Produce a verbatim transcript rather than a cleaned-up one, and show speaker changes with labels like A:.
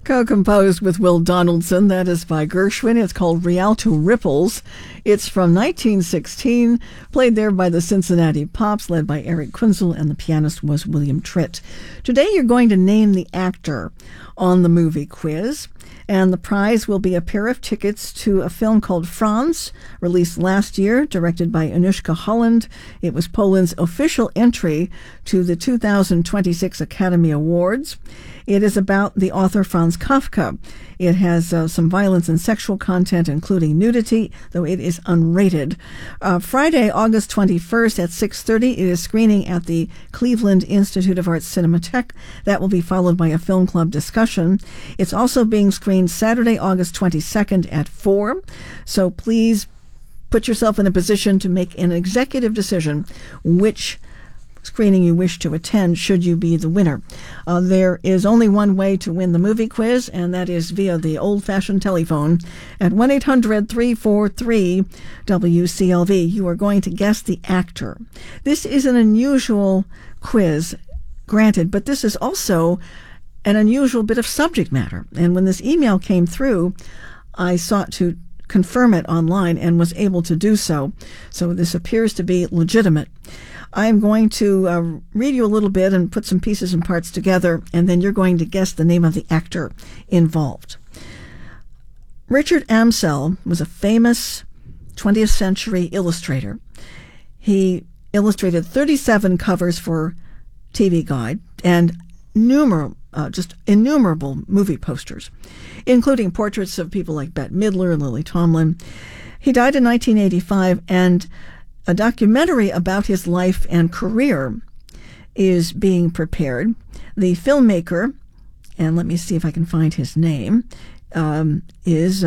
A: Co-composed with Will Donaldson. That is by Gershwin. It's called Rialto Ripples. It's from nineteen sixteen, played there by the Cincinnati Pops, led by Eric Kunzel, and the pianist was William Tritt. Today you're going to name the actor on the movie quiz, and the prize will be a pair of tickets to a film called Franz, released last year, directed by Anushka Holland. It was Poland's official entry to the two thousand twenty-six Academy Awards. It is about the author Franz Kafka. It has uh, some violence and sexual content, including nudity, though it is unrated. Uh, Friday, August twenty-first at six thirty, it is screening at the Cleveland Institute of Arts Cinematheque. That will be followed by a film club discussion. It's also being screened Saturday, August twenty-second at four. So please put yourself in a position to make an executive decision which screening you wish to attend should you be the winner. Uh, there is only one way to win the movie quiz, and that is via the old-fashioned telephone at one eight hundred, three four three, W C L V. You are going to guess the actor. This is an unusual quiz, granted, but this is also an unusual bit of subject matter. And when this email came through, I sought to confirm it online and was able to do so. So this appears to be legitimate. I am going to uh, read you a little bit and put some pieces and parts together, and then you're going to guess the name of the actor involved. Richard Amsel was a famous twentieth century illustrator. He illustrated thirty-seven covers for T V Guide and numerous, uh, just innumerable movie posters, including portraits of people like Bette Midler and Lily Tomlin. He died in nineteen eighty-five, and a documentary about his life and career is being prepared. The filmmaker, and let me see if I can find his name, um, is